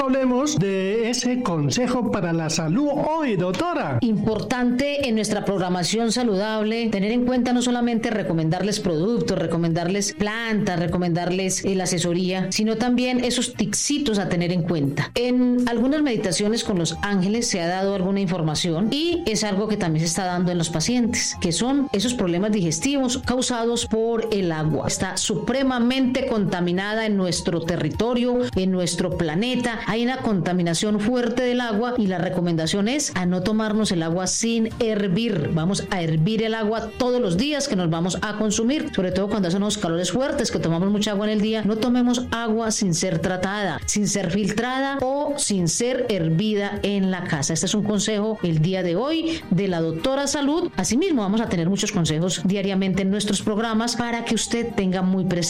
Hablemos de ese consejo para la salud hoy, doctora. Importante en nuestra programación saludable tener en cuenta no solamente recomendarles productos, recomendarles plantas, recomendarles la asesoría, sino también esos ticsitos a tener en cuenta. En algunas meditaciones con los ángeles se ha dado alguna información y es algo que también se está dando en los pacientes, que son esos problemas digestivos causados por el agua. Está supremamente contaminada en nuestro territorio, en nuestro planeta. Hay una contaminación fuerte del agua y la recomendación es a no tomarnos el agua sin hervir. Vamos a hervir el agua todos los días que nos vamos a consumir, sobre todo cuando hacen unos calores fuertes que tomamos mucha agua en el día. No tomemos agua sin ser tratada, sin ser filtrada o sin ser hervida en la casa. Este es un consejo el día de hoy de la doctora Salud. Asimismo, vamos a tener muchos consejos diariamente en nuestros programas para que usted tenga muy presente